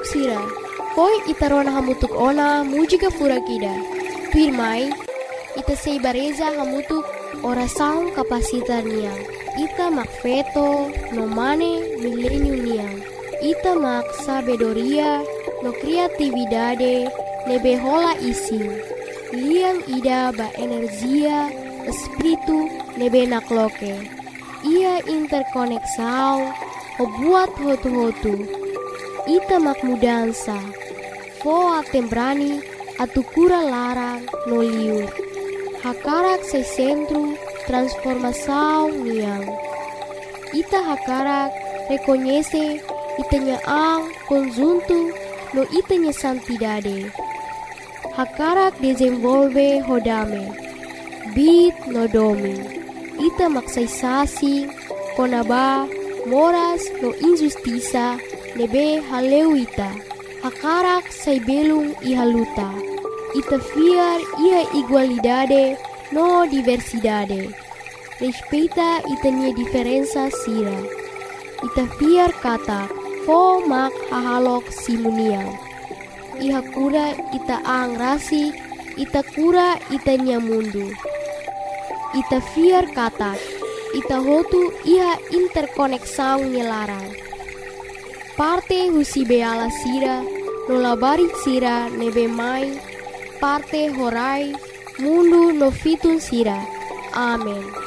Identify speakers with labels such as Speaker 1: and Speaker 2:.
Speaker 1: hamutuk sira. Poi itarona hamutuk ona mujika furakida. Pirmai, ita sei bareza hamutuk ora saung kapasitar niang. Ita mak feto no mane milenium niang. Ita mak sabedoria no kreatividade nebe hola ising. Liang ida ba energia espiritu nebe nakloke. Ia interkoneksau ho buat hotu-hotu. Ita mak mudansa. Foa tembrani atukura larang no liur. Hakarak se centro transformação niang. Ita hakarak reconhece itanya ang conjunto no itanya santidade. Hakarak desenvolve hodame. Bit no domi. Ita maksaisasi konaba moras no injustiça nebe haleu ita. Hakarak sai belung ihaluta. Ita fiar ia igualdade no diversidade. Respeita itanya diferença sira. Ita fiar kata fo mak hahalok simuniang. Iha kura ita ang rasi, ita kura itanya mundu. Ita fiar kata, ita hotu iha interkoneksau nyelarang. Parte husi beala sira, nolabari sira nebe mai, parte horai, mundu no fitun sira. Amen.